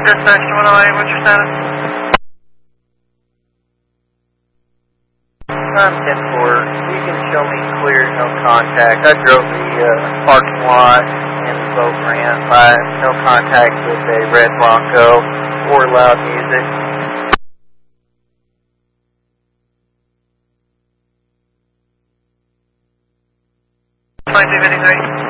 Dispatch 108, what's your status? I'm 10-4. You can show me clear, no contact. I drove the parking lot and the boat ramp. No contact with a red Bronco or loud music. 2253.